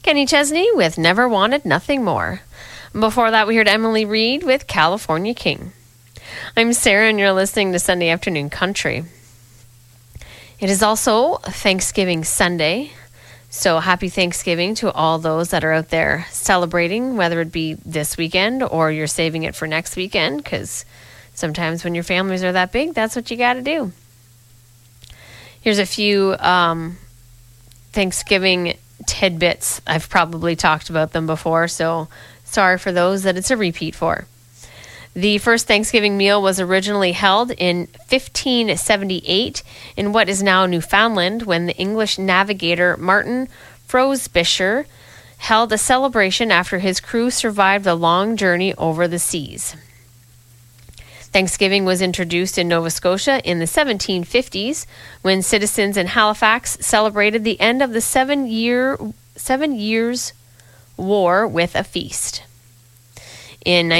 Kenny Chesney with Never Wanted Nothing More. Before that, we heard Emily Reed with California King. I'm Sarah, and you're listening to Sunday Afternoon Country. It is also Thanksgiving Sunday, so happy Thanksgiving to all those that are out there celebrating, whether it be this weekend or you're saving it for next weekend, because sometimes when your families are that big, that's what you got to do. Here's a few Thanksgiving tidbits. I've probably talked about them before, so sorry for those that it's a repeat for. The first Thanksgiving meal was originally held in 1578 in what is now Newfoundland, when the English navigator Martin Frobisher held a celebration after his crew survived the long journey over the seas. Thanksgiving was introduced in Nova Scotia in the 1750s when citizens in Halifax celebrated the end of the 7 Years' War with a feast. In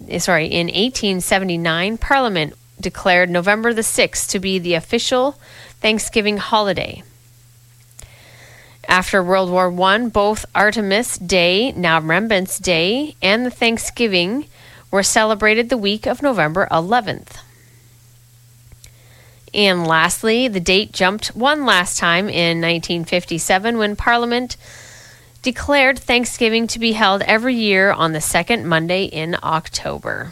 1879, Parliament declared November the 6th to be the official Thanksgiving holiday. After World War I, both Artemis Day, now Remembrance Day, and the Thanksgiving were celebrated the week of November 11th. And lastly, the date jumped one last time in 1957 when Parliament declared Thanksgiving to be held every year on the second Monday in October.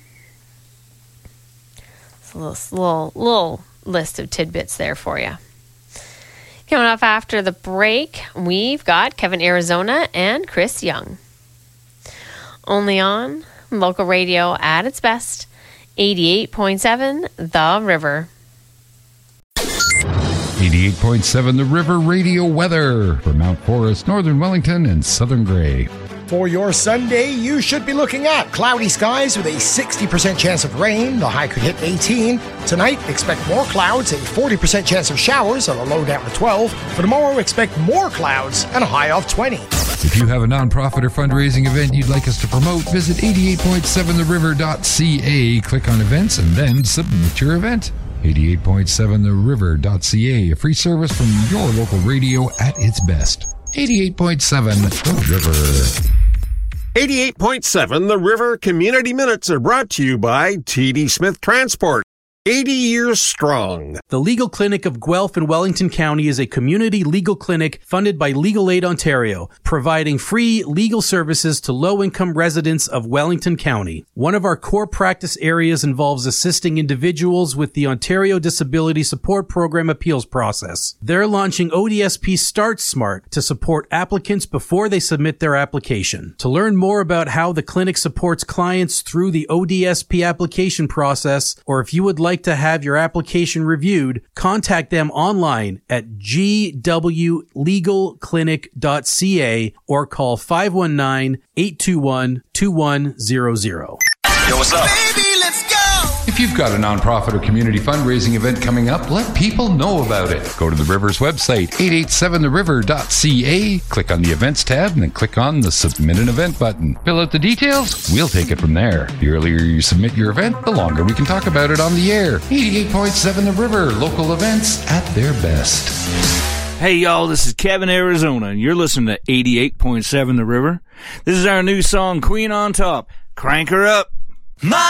It's a little list of tidbits there for you. Coming up after the break, we've got Kevin Arizona and Chris Young. Only on local radio at its best, 88.7 The River. 88.7 The River radio weather for Mount Forest, Northern Wellington, and Southern Grey. For your Sunday, you should be looking at cloudy skies with a 60% chance of rain. The high could hit 18. Tonight, expect more clouds, a 40% chance of showers on a low down to 12. For tomorrow, expect more clouds and a high of 20. If you have a nonprofit or fundraising event you'd like us to promote, visit 88.7theriver.ca, click on events, and then submit your event. 88.7theriver.ca, a free service from your local radio at its best. 88.7 The River. 88.7 The River Community Minutes are brought to you by TD Smith Transport. 80 years strong. The Legal Clinic of Guelph and Wellington County is a community legal clinic funded by Legal Aid Ontario, providing free legal services to low-income residents of Wellington County. One of our core practice areas involves assisting individuals with the Ontario Disability Support Program appeals process. They're launching ODSP Start Smart to support applicants before they submit their application. To learn more about how the clinic supports clients through the ODSP application process, or if you would like to have your application reviewed, contact them online at gwlegalclinic.ca or call 519-821-2100. Yo, what's up? Baby, let's go! If you've got a nonprofit or community fundraising event coming up, let people know about it. Go to the River's website, 887theriver.ca, click on the Events tab, and then click on the Submit an Event button. Fill out the details, we'll take it from there. The earlier you submit your event, the longer we can talk about it on the air. 88.7 The River, local events at their best. Hey y'all, this is Kevin Arizona, and you're listening to 88.7 The River. This is our new song, Queen on Top. Crank her up. My